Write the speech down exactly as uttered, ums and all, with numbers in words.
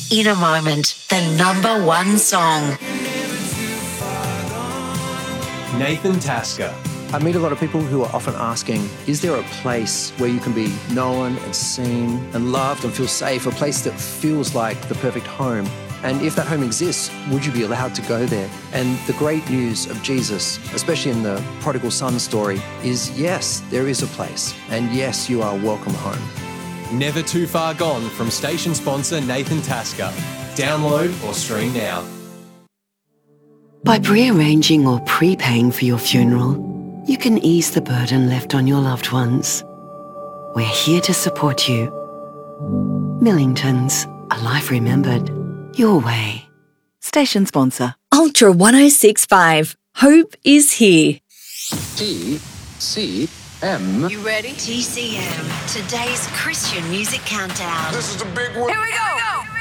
In a Moment, the number one song. Nathan Tasker. I meet a lot of people who are often asking, is there a place where you can be known and seen and loved and feel safe, a place that feels like the perfect home? And if that home exists, would you be allowed to go there? And the great news of Jesus, especially in the prodigal son story, is yes, there is a place. And yes, you are welcome home. Never Too Far Gone from station sponsor Nathan Tasker. Download or stream now. By pre-arranging or prepaying for your funeral, you can ease the burden left on your loved ones. We're here to support you. Millingtons, a life remembered, your way. Station sponsor. Ultra one oh six point five. Hope is here. T C M. You ready? T C M, today's Christian music countdown. This is the big one. Here we go.